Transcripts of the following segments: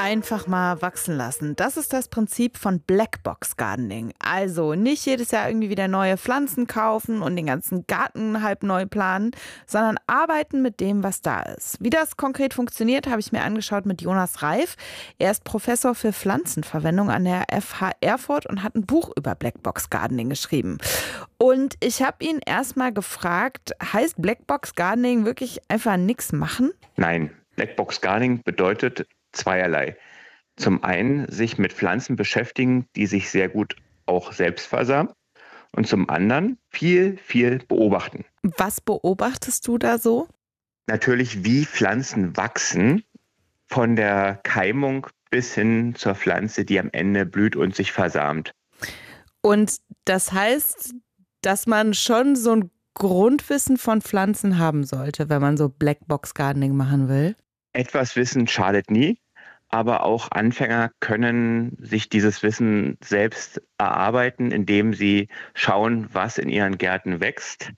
einfach mal wachsen lassen. Das ist das Prinzip von Blackbox Gardening. Also nicht jedes Jahr irgendwie wieder neue Pflanzen kaufen und den ganzen Garten halb neu planen, sondern arbeiten mit dem, was da ist. Wie das konkret funktioniert, habe ich mir angeschaut mit Jonas Reif. Er ist Professor für Pflanzenverwendung an der FH Erfurt und hat ein Buch über Blackbox Gardening geschrieben. Und ich habe ihn erstmal gefragt, heißt Blackbox Gardening wirklich einfach nichts machen? Nein, Blackbox Gardening bedeutet zweierlei. Zum einen sich mit Pflanzen beschäftigen, die sich sehr gut auch selbst versamen. Und zum anderen viel beobachten. Was beobachtest du da so? Natürlich, wie Pflanzen wachsen, von der Keimung bis hin zur Pflanze, die am Ende blüht und sich versamt. Und das heißt, dass man schon so ein Grundwissen von Pflanzen haben sollte, wenn man so Blackbox Gardening machen will? Etwas Wissen schadet nie, aber auch Anfänger können sich dieses Wissen selbst erarbeiten, indem sie schauen, was in ihren Gärten wächst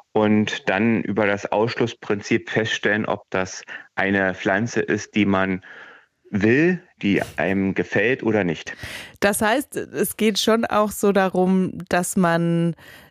und dann über das Ausschlussprinzip feststellen, ob das eine Pflanze ist, die man will, die einem gefällt oder nicht. Das heißt, es geht schon auch so darum, dass man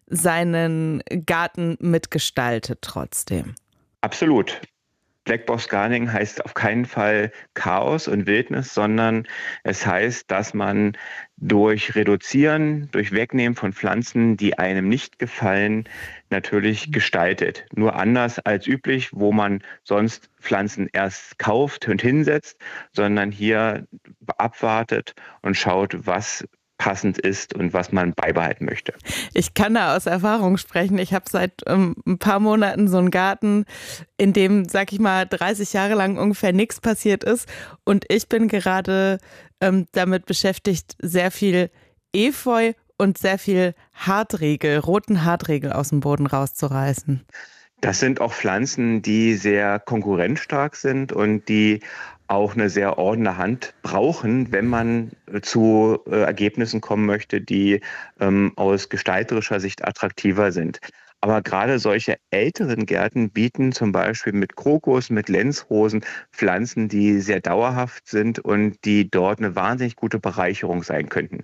seinen Garten mitgestaltet trotzdem. Absolut. Blackbox Gardening heißt auf keinen Fall Chaos und Wildnis, sondern es heißt, dass man durch Reduzieren, durch Wegnehmen von Pflanzen, die einem nicht gefallen, natürlich gestaltet. Nur anders als üblich, wo man sonst Pflanzen erst kauft und hinsetzt, sondern hier abwartet und schaut, was passend ist und was man beibehalten möchte. Ich kann da aus Erfahrung sprechen. Ich habe seit ein paar Monaten so einen Garten, in dem, sag ich mal, 30 Jahre lang ungefähr nichts passiert ist. Und ich bin gerade damit beschäftigt, sehr viel Efeu und sehr viel Hartriegel, roten Hartriegel aus dem Boden rauszureißen. Das sind auch Pflanzen, die sehr konkurrenzstark sind und die auch eine sehr ordene Hand brauchen, wenn man zu Ergebnissen kommen möchte, die aus gestalterischer Sicht attraktiver sind. Aber gerade solche älteren Gärten bieten zum Beispiel mit Krokus, mit Lenzrosen Pflanzen, die sehr dauerhaft sind und die dort eine wahnsinnig gute Bereicherung sein könnten.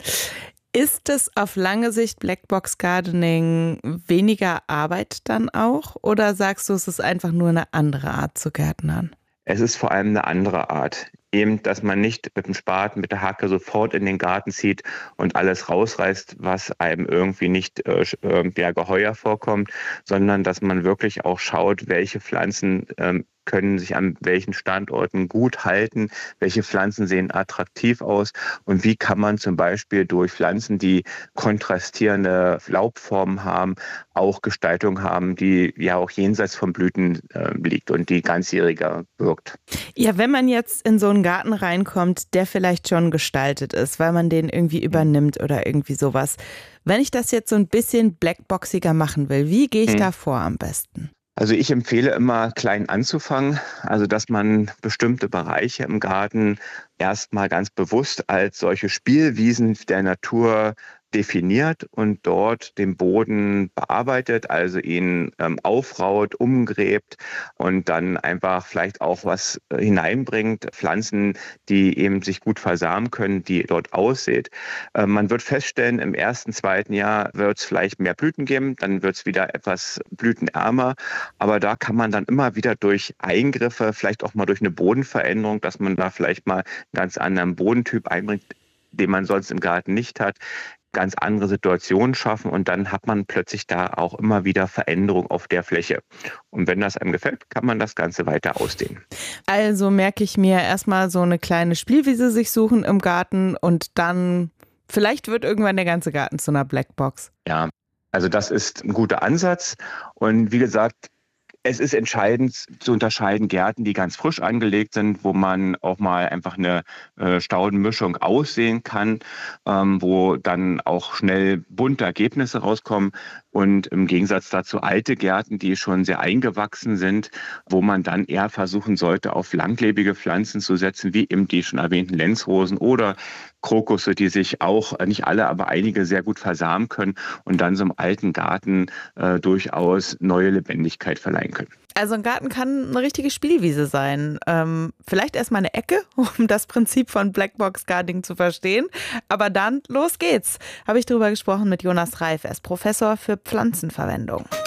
Ist es auf lange Sicht Blackbox Gardening weniger Arbeit dann auch? Oder sagst du, es ist einfach nur eine andere Art zu gärtnern? Es ist vor allem eine andere Art. Eben, dass man nicht mit dem Spaten, mit der Hacke sofort in den Garten zieht und alles rausreißt, was einem irgendwie nicht geheuer vorkommt, sondern dass man wirklich auch schaut, welche Pflanzen können sich an welchen Standorten gut halten, welche Pflanzen sehen attraktiv aus und wie kann man zum Beispiel durch Pflanzen, die kontrastierende Laubformen haben, auch Gestaltung haben, die ja auch jenseits von Blüten liegt und die ganzjähriger wirkt. Ja, wenn man jetzt in so einen Garten reinkommt, der vielleicht schon gestaltet ist, weil man den irgendwie übernimmt oder irgendwie sowas. Wenn ich das jetzt so ein bisschen blackboxiger machen will, wie gehe ich da vor am besten? Also ich empfehle immer, klein anzufangen, also dass man bestimmte Bereiche im Garten erstmal ganz bewusst als solche Spielwiesen der Natur definiert und dort den Boden bearbeitet, also ihn aufraut, umgräbt und dann einfach vielleicht auch was hineinbringt, Pflanzen, die eben sich gut versamen können, die dort aussät. Man wird feststellen, im ersten, zweiten Jahr wird es vielleicht mehr Blüten geben, dann wird es wieder etwas blütenärmer, aber da kann man dann immer wieder durch Eingriffe, vielleicht auch mal durch eine Bodenveränderung, dass man da vielleicht mal einen ganz anderen Bodentyp einbringt, den man sonst im Garten nicht hat, ganz andere Situationen schaffen und dann hat man plötzlich da auch immer wieder Veränderung auf der Fläche. Und wenn das einem gefällt, kann man das Ganze weiter ausdehnen. Also merke ich mir erstmal so eine kleine Spielwiese sich suchen im Garten und dann vielleicht wird irgendwann der ganze Garten zu einer Blackbox. Ja, also das ist ein guter Ansatz und wie gesagt, es ist entscheidend zu unterscheiden Gärten, die ganz frisch angelegt sind, wo man auch mal einfach eine Staudenmischung aussehen kann, wo dann auch schnell bunte Ergebnisse rauskommen. Und im Gegensatz dazu alte Gärten, die schon sehr eingewachsen sind, wo man dann eher versuchen sollte, auf langlebige Pflanzen zu setzen, wie eben die schon erwähnten Lenzrosen oder Krokusse, die sich auch, nicht alle, aber einige sehr gut versamen können und dann so einem alten Garten durchaus neue Lebendigkeit verleihen können. Also ein Garten kann eine richtige Spielwiese sein. Vielleicht erstmal eine Ecke, um das Prinzip von Blackbox Gardening zu verstehen. Aber dann, los geht's. Habe ich darüber gesprochen mit Jonas Reif. Er ist Professor für Pflanzenverwendung.